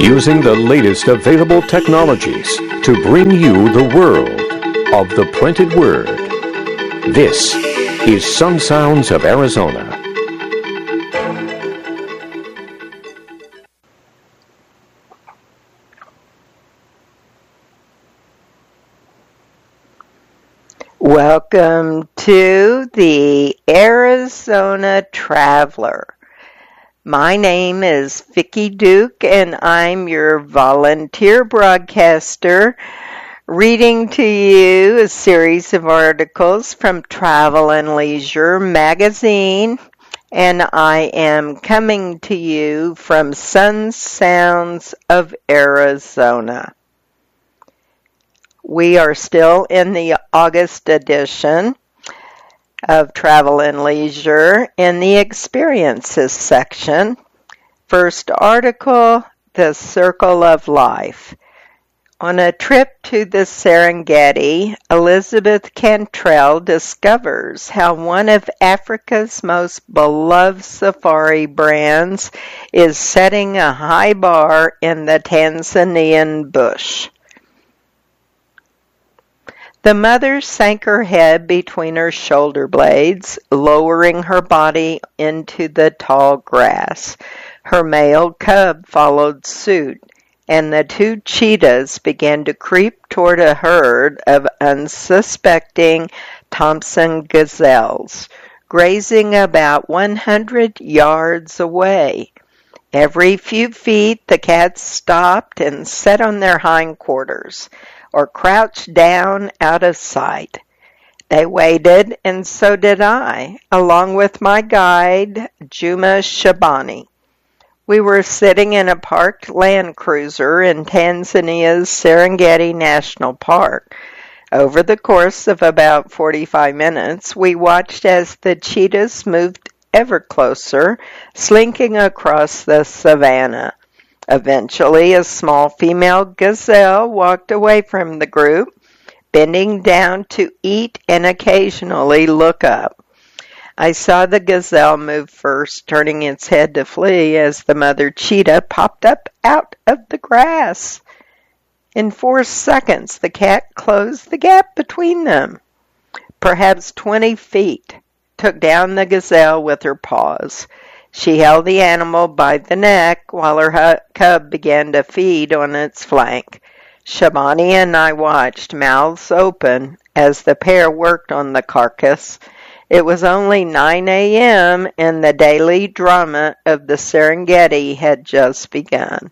using the latest available technologies to bring you the world of the printed word. This is Sun Sounds of Arizona. Welcome to the Arizona Traveler. My name is Vicki Duke, and I'm your volunteer broadcaster, reading to you a series of articles from Travel and Leisure magazine, and I am coming to you from Sun Sounds of Arizona. We are still in the August edition of Travel and Leisure in the Experiences section. First article, The Circle of Life. On a trip to the Serengeti, Elizabeth Cantrell discovers how one of Africa's most beloved safari brands is setting a high bar in the Tanzanian bush. The mother sank her head between her shoulder blades, lowering her body into the tall grass. Her male cub followed suit, and the two cheetahs began to creep toward a herd of unsuspecting Thompson gazelles, grazing about 100 yards away. Every few feet, the cats stopped and sat on their hindquarters, or crouched down out of sight. They waited, and so did I, along with my guide, Juma Shabani. We were sitting in a parked Land Cruiser in Tanzania's Serengeti National Park. Over the course of about 45 minutes, we watched as the cheetahs moved ever closer, slinking across the savanna. Eventually, a small female gazelle walked away from the group, bending down to eat and occasionally look up. I saw the gazelle move first, turning its head to flee as the mother cheetah popped up out of the grass. In 4 seconds, the cat closed the gap between them. Perhaps 20 feet, took down the gazelle with her paws. She held the animal by the neck while her cub began to feed on its flank. Shabani and I watched, mouths open, as the pair worked on the carcass. It was only 9 a.m., and the daily drama of the Serengeti had just begun.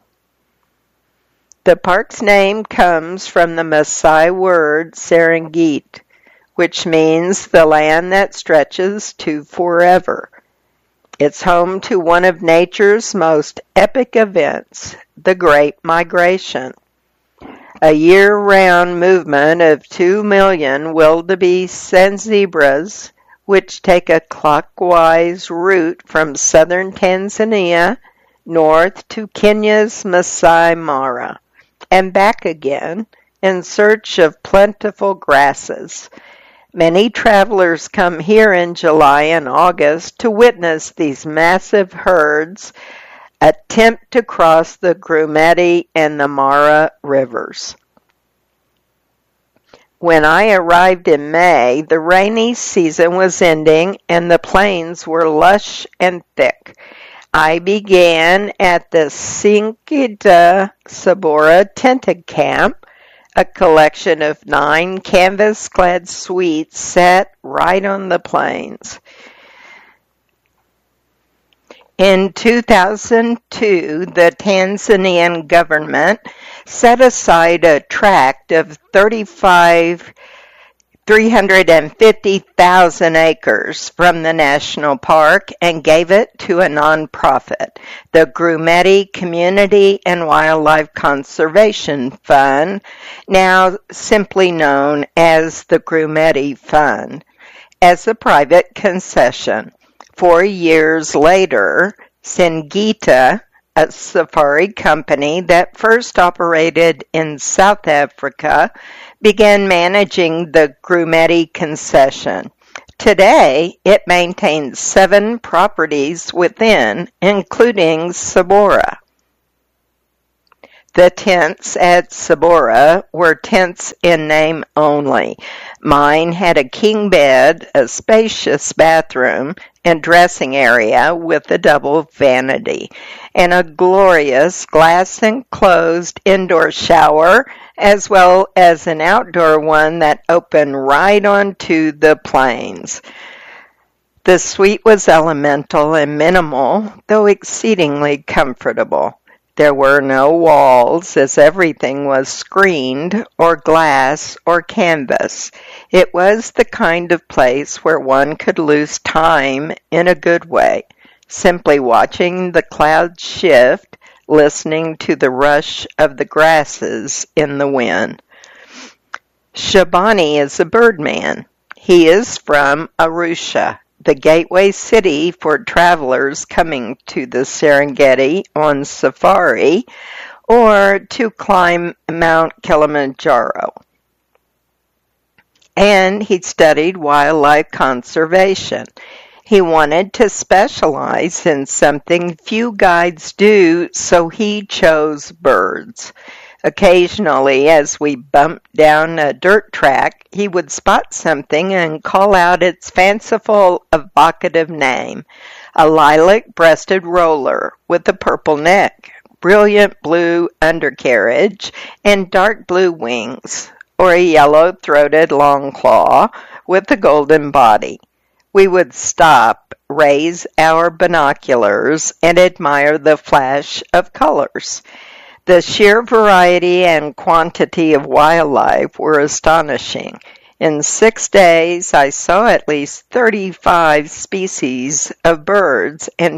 The park's name comes from the Maasai word Serengeti, which means the land that stretches to forever. It's home to one of nature's most epic events, the Great Migration, a year-round movement of 2 million wildebeests and zebras, which take a clockwise route from southern Tanzania north to Kenya's Masai Mara, and back again in search of plentiful grasses. Many travelers come here in July and August to witness these massive herds attempt to cross the Grumeti and the Mara rivers. When I arrived in May, the rainy season was ending and the plains were lush and thick. I began at the Singida Sabora Tented Camp, a collection of 9 canvas-clad suites set right on the plains. In 2002, the Tanzanian government set aside a tract of 350,000 acres from the national park and gave it to a nonprofit, the Grumeti Community and Wildlife Conservation Fund, now simply known as the Grumeti Fund, as a private concession. 4 years later, Singita, a safari company that first operated in South Africa, began managing the Grumeti concession. Today, it maintains 7 properties within, including Sabora. The tents at Sabora were tents in name only. Mine had a king bed, a spacious bathroom, and dressing area with a double vanity, and a glorious glass-enclosed indoor shower, as well as an outdoor one that opened right onto the plains. The suite was elemental and minimal, though exceedingly comfortable. There were no walls, as everything was screened, or glass, or canvas. It was the kind of place where one could lose time in a good way, simply watching the clouds shift, listening to the rush of the grasses in the wind. Shabani is a birdman. He is from Arusha, the gateway city for travelers coming to the Serengeti on safari or to climb Mount Kilimanjaro. And he studied wildlife conservation. He wanted to specialize in something few guides do, so he chose birds. Occasionally, as we bumped down a dirt track, he would spot something and call out its fanciful, evocative name, a lilac-breasted roller with a purple neck, brilliant blue undercarriage, and dark blue wings, or a yellow-throated longclaw with a golden body. We would stop, raise our binoculars, and admire the flash of colors. The sheer variety and quantity of wildlife were astonishing. In 6 days, I saw at least 35 species of birds and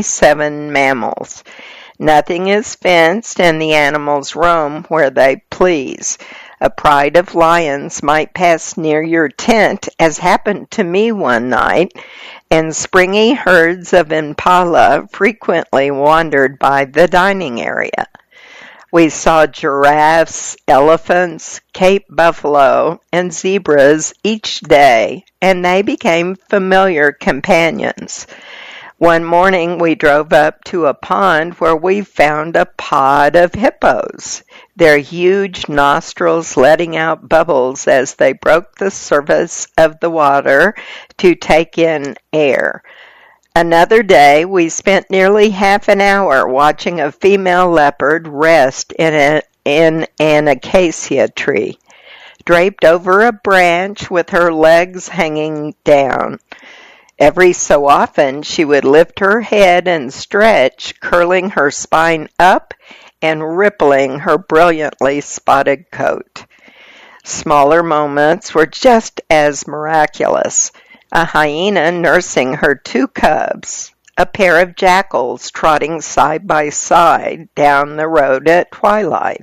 27 mammals. Nothing is fenced, and the animals roam where they please. A pride of lions might pass near your tent, as happened to me one night, and springy herds of impala frequently wandered by the dining area. We saw giraffes, elephants, Cape buffalo, and zebras each day, and they became familiar companions. One morning we drove up to a pond where we found a pod of hippos, their huge nostrils letting out bubbles as they broke the surface of the water to take in air. Another day, we spent nearly half an hour watching a female leopard rest in an acacia tree, draped over a branch with her legs hanging down. Every so often, she would lift her head and stretch, curling her spine up and rippling her brilliantly spotted coat. Smaller moments were just as miraculous. A hyena nursing her 2 cubs, a pair of jackals trotting side by side down the road at twilight,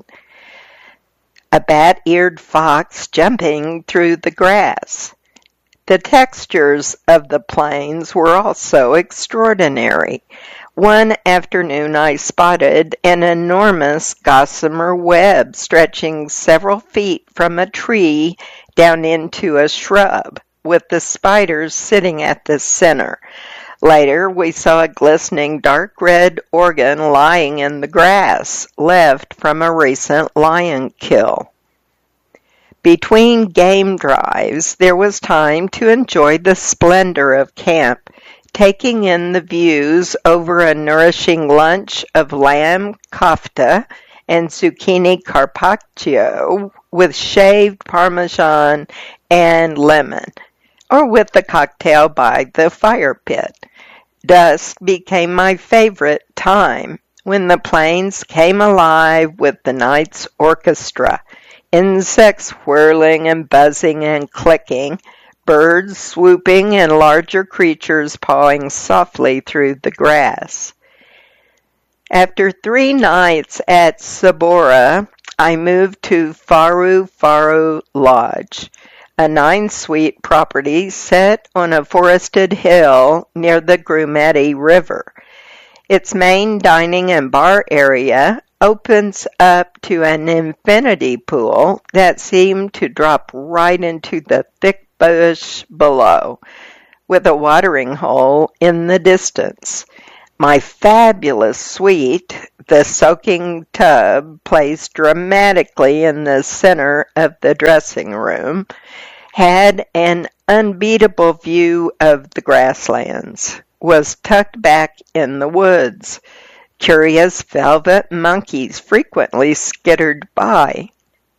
a bat-eared fox jumping through the grass. The textures of the plains were also extraordinary. One afternoon I spotted an enormous gossamer web stretching several feet from a tree down into a shrub, with the spiders sitting at the center. Later, we saw a glistening dark red organ lying in the grass, left from a recent lion kill. Between game drives, there was time to enjoy the splendor of camp, taking in the views over a nourishing lunch of lamb kofta and zucchini carpaccio with shaved parmesan and lemon, or with the cocktail by the fire pit. Dusk became my favorite time, when the plains came alive with the night's orchestra, insects whirling and buzzing and clicking, birds swooping and larger creatures pawing softly through the grass. After 3 nights at Sabora, I moved to Faru Faru Lodge, a 9-suite property set on a forested hill near the Grumeti River. Its main dining and bar area opens up to an infinity pool that seemed to drop right into the thick bush below, with a watering hole in the distance. My fabulous suite, the soaking tub placed dramatically in the center of the dressing room, had an unbeatable view of the grasslands, was tucked back in the woods. Curious velvet monkeys frequently skittered by.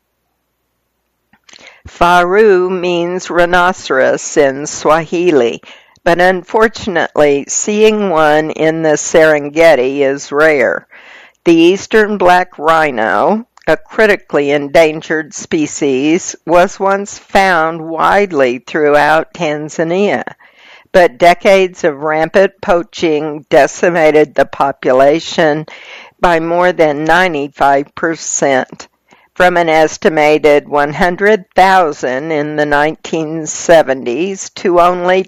Faru means rhinoceros in Swahili, but unfortunately seeing one in the Serengeti is rare. The eastern black rhino, a critically endangered species, was once found widely throughout Tanzania, but decades of rampant poaching decimated the population by more than 95%. From an estimated 100,000 in the 1970s to only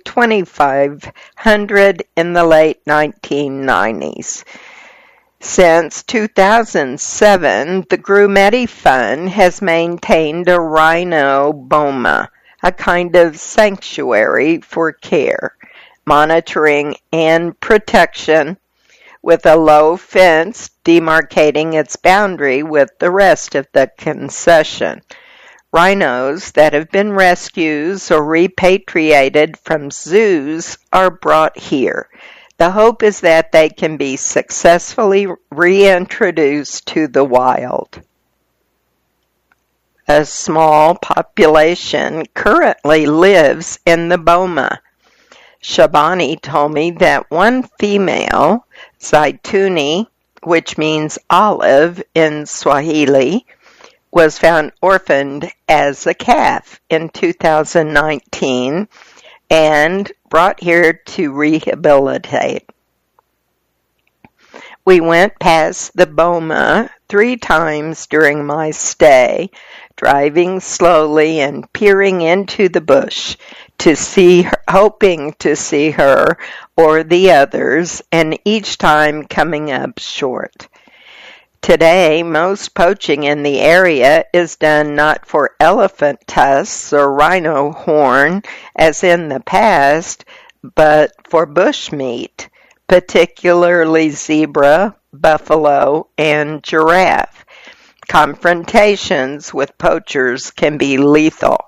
2,500 in the late 1990s. Since 2007, the Grumeti Fund has maintained a rhino boma, a kind of sanctuary for care, monitoring, and protection, with a low fence demarcating its boundary with the rest of the concession. Rhinos that have been rescued or repatriated from zoos are brought here. The hope is that they can be successfully reintroduced to the wild. A small population currently lives in the boma. Shabani told me that one female, Zaituni, which means olive in Swahili, was found orphaned as a calf in 2019 and brought here to rehabilitate. We went past the boma 3 times during my stay, driving slowly and peering into the bush to see her, hoping to see her or the others, and each time coming up short. Today, most poaching in the area is done not for elephant tusks or rhino horn, as in the past, but for bush meat, particularly zebra, buffalo, and giraffe. Confrontations with poachers can be lethal.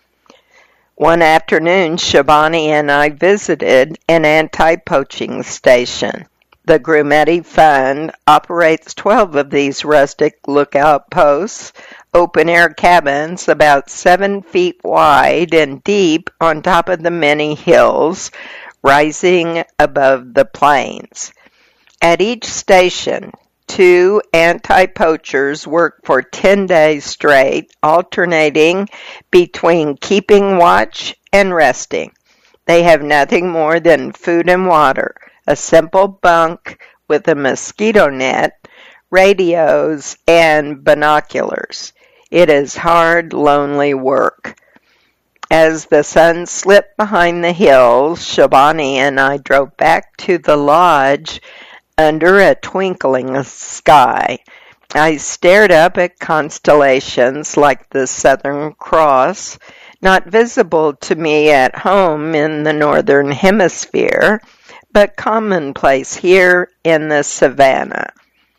One afternoon, Shabani and I visited an anti-poaching station. The Grumeti Fund operates 12 of these rustic lookout posts, open-air cabins about 7 feet wide and deep on top of the many hills, rising above the plains. At each station, 2 anti-poachers work for 10 days straight, alternating between keeping watch and resting. They have nothing more than food and water, a simple bunk with a mosquito net, radios, and binoculars. It is hard, lonely work. As the sun slipped behind the hills, Shabani and I drove back to the lodge under a twinkling sky. I stared up at constellations like the Southern Cross, not visible to me at home in the Northern Hemisphere, but commonplace here in the savannah.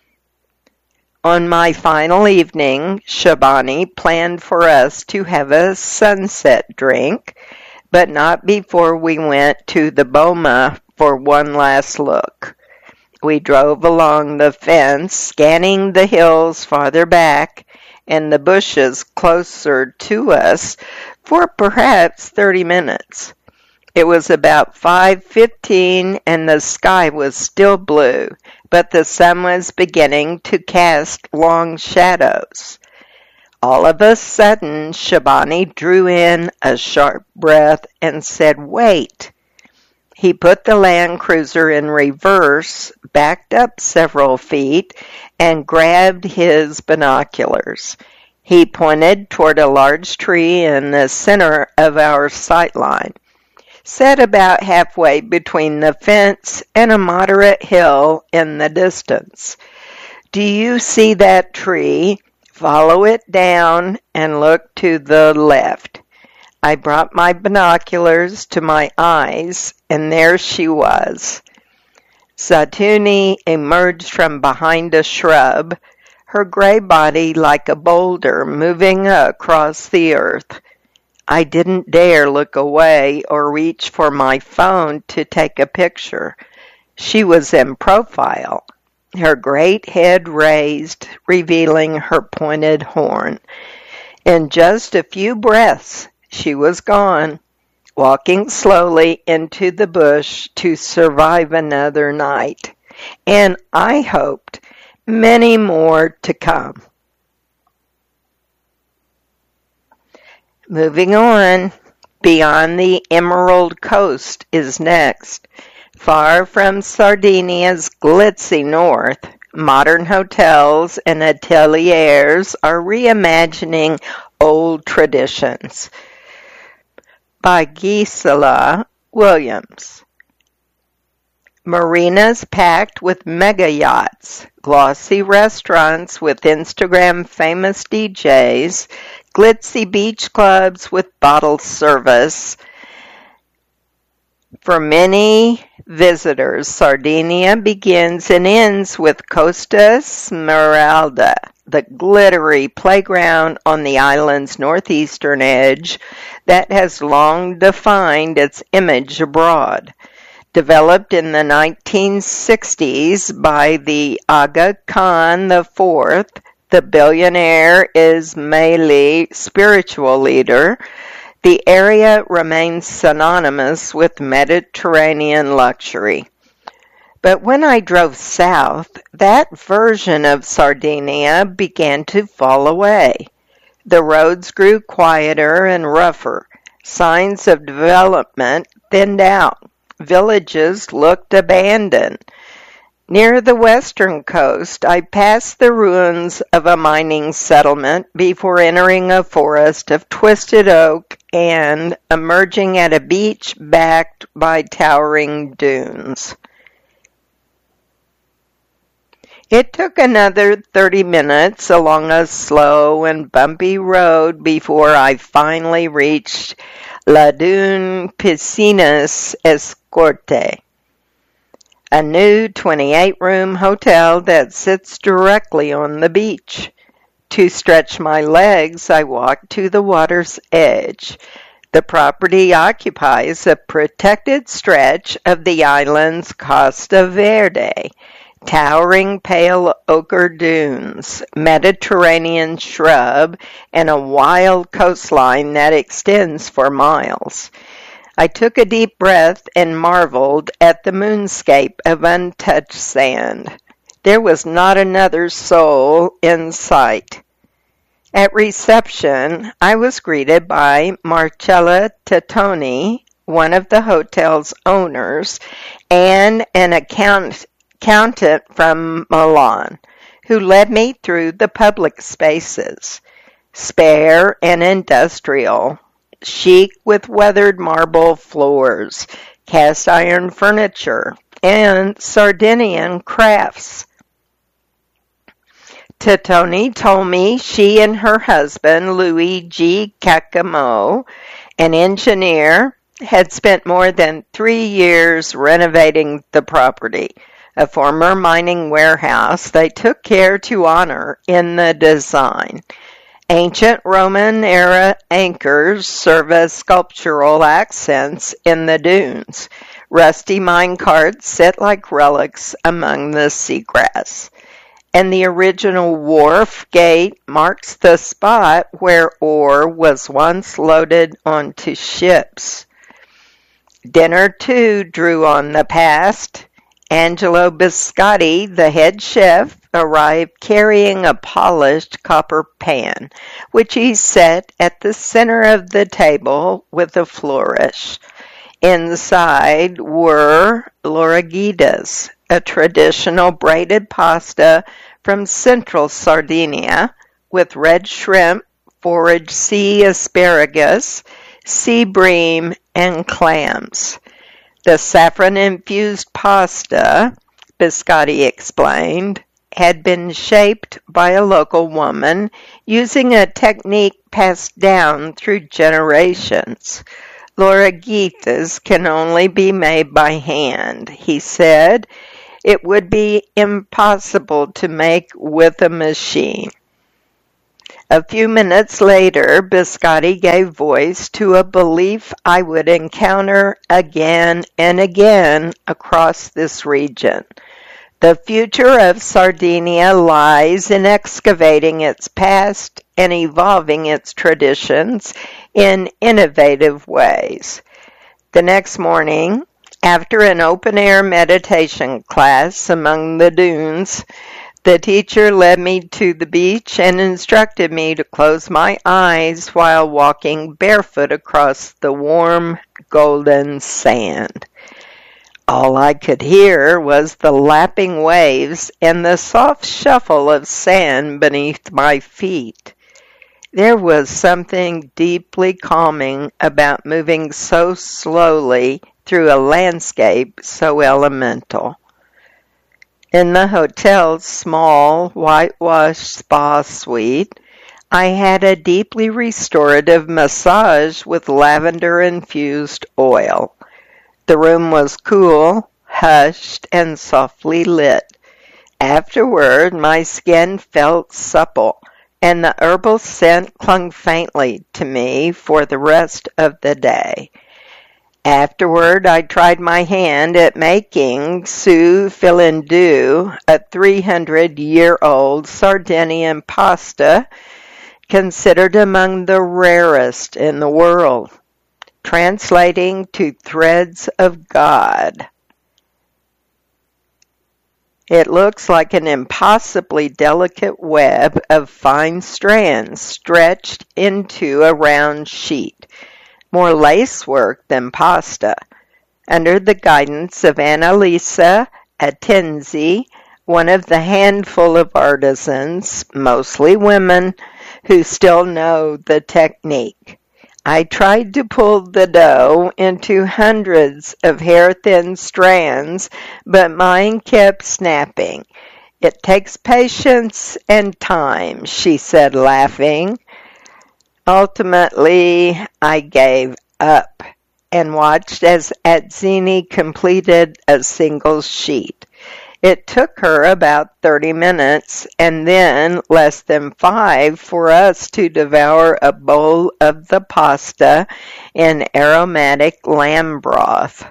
On my final evening, Shabani planned for us to have a sunset drink, but not before we went to the boma for one last look. We drove along the fence, scanning the hills farther back and the bushes closer to us for perhaps 30 minutes. It was about 5:15 and the sky was still blue, but the sun was beginning to cast long shadows. All of a sudden, Shabani drew in a sharp breath and said, "Wait." He put the Land Cruiser in reverse, backed up several feet, and grabbed his binoculars. He pointed toward a large tree in the center of our sightline, set about halfway between the fence and a moderate hill in the distance. "Do you see that tree? Follow it down and look to the left." I brought my binoculars to my eyes, and there she was. Satuni emerged from behind a shrub, her gray body like a boulder moving across the earth. I didn't dare look away or reach for my phone to take a picture. She was in profile, her great head raised, revealing her pointed horn. In just a few breaths, she was gone, walking slowly into the bush to survive another night. And I hoped many more to come. Moving on, Beyond the Emerald Coast is next. Far from Sardinia's glitzy north, modern hotels and ateliers are reimagining old traditions. By Gisela Williams. Marinas packed with mega yachts, glossy restaurants with Instagram famous DJs, glitzy beach clubs with bottle service. For many visitors, Sardinia begins and ends with Costa Smeralda, the glittery playground on the island's northeastern edge that has long defined its image abroad. Developed in the 1960s by the Aga Khan IV, the billionaire Ismaili spiritual leader, the area remains synonymous with Mediterranean luxury. But when I drove south, that version of Sardinia began to fall away. The roads grew quieter and rougher. Signs of development thinned out. Villages looked abandoned. Near the western coast, I passed the ruins of a mining settlement before entering a forest of twisted oak and emerging at a beach backed by towering dunes. It took another 30 minutes along a slow and bumpy road before I finally reached La Dune Piscinas Escorte, a new 28-room hotel that sits directly on the beach. To stretch my legs, I walked to the water's edge. The property occupies a protected stretch of the island's Costa Verde, towering pale ochre dunes, Mediterranean shrub, and a wild coastline that extends for miles. I took a deep breath and marveled at the moonscape of untouched sand. There was not another soul in sight. At reception, I was greeted by Marcella Tettoni, one of the hotel's owners, and an accountant from Milan, who led me through the public spaces, spare and industrial, chic with weathered marble floors, cast iron furniture, and Sardinian crafts. Tettoni told me she and her husband, Luigi Cacamo, an engineer, had spent more than 3 years renovating the property, a former mining warehouse they took care to honor in the design. Ancient Roman-era anchors serve as sculptural accents in the dunes. Rusty mine carts sit like relics among the seagrass. And the original wharf gate marks the spot where ore was once loaded onto ships. Dinner, too, drew on the past. Angelo Biscotti, the head chef, arrived carrying a polished copper pan, which he set at the center of the table with a flourish. Inside were lorigitas, a traditional braided pasta from central Sardinia with red shrimp, forage sea asparagus, sea bream, and clams. The saffron-infused pasta, Biscotti explained, had been shaped by a local woman using a technique passed down through generations. Lorigitas can only be made by hand, he said. it would be impossible to make with a machine. A few minutes later, Biscotti gave voice to a belief I would encounter again and again across this region. The future of Sardinia lies in excavating its past and evolving its traditions in innovative ways. The next morning, after an open-air meditation class among the dunes, the teacher led me to the beach and instructed me to close my eyes while walking barefoot across the warm, golden sand. All I could hear was the lapping waves and the soft shuffle of sand beneath my feet. There was something deeply calming about moving so slowly through a landscape so elemental. In the hotel's small, whitewashed spa suite, I had a deeply restorative massage with lavender-infused oil. The room was cool, hushed, and softly lit. Afterward, my skin felt supple, and the herbal scent clung faintly to me for the rest of the day. Afterward, I tried my hand at making su filandou, a 300-year-old Sardinian pasta considered among the rarest in the world, translating to threads of God. It looks like an impossibly delicate web of fine strands stretched into a round sheet. More lacework than pasta. Under the guidance of Annalisa Atenzi, one of the handful of artisans, mostly women, who still know the technique. I tried to pull the dough into hundreds of hair-thin strands, but mine kept snapping. "It takes patience and time," she said, laughing. Ultimately, I gave up and watched as Atzini completed a single sheet. It took her about 30 minutes and then less than 5 for us to devour a bowl of the pasta in aromatic lamb broth.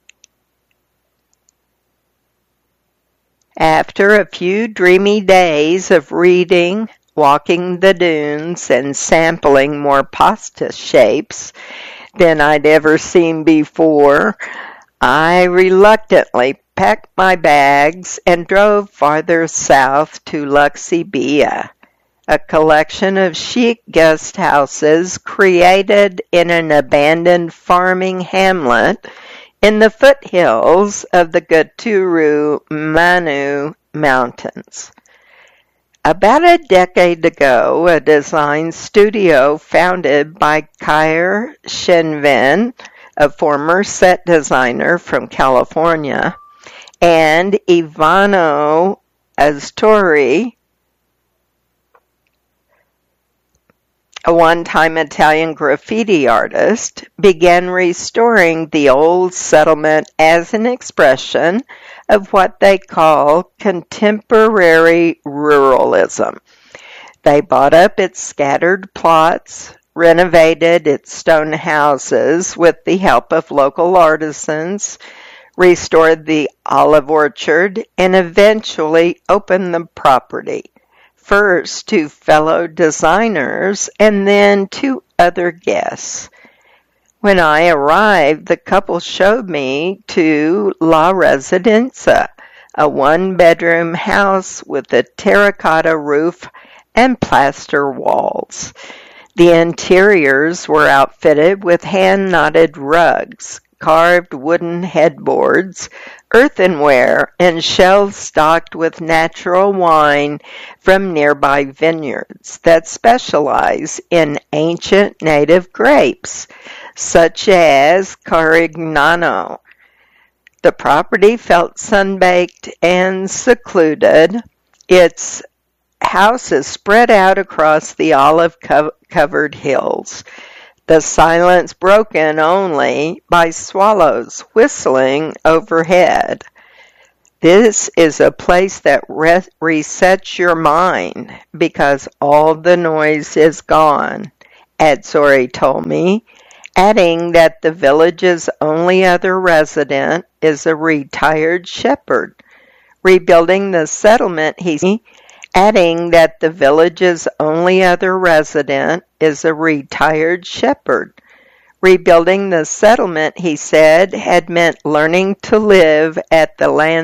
After a few dreamy days of reading, walking the dunes, and sampling more pasta shapes than I'd ever seen before, I reluctantly packed my bags and drove farther south to Luxibia, a collection of chic guest houses created in an abandoned farming hamlet in the foothills of the Gaturu Manu Mountains. About a decade ago, a design studio founded by Kair Shenven, a former set designer from California, and Ivano Astori, a one-time Italian graffiti artist, began restoring the old settlement as an expression of what they call contemporary ruralism. They bought up its scattered plots, renovated its stone houses with the help of local artisans, restored the olive orchard, and eventually opened the property, first to fellow designers and then to other guests. When I arrived, the couple showed me to La Residenza, a one-bedroom house with a terracotta roof and plaster walls. The interiors were outfitted with hand-knotted rugs, carved wooden headboards, earthenware, and shelves stocked with natural wine from nearby vineyards that specialize in ancient native grapes, such as Carignano. The property felt sun-baked and secluded. Its houses spread out across the olive-covered hills, the silence broken only by swallows whistling overhead. This is a place that resets your mind because all the noise is gone, Adzori told me, adding that the village's only other resident is a retired shepherd. Rebuilding the settlement, adding that the village's only other resident is a retired shepherd. Rebuilding the settlement, he said, had meant learning to live at the land's